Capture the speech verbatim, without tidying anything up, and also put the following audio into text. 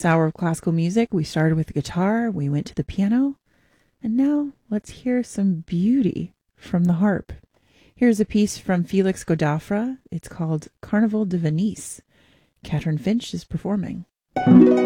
Hour of classical music. We started with the guitar, we went to the piano, and now let's hear some beauty from the harp. Here's a piece from Felix Godafra. It's called Carnaval de Venise. Catherine Finch is performing.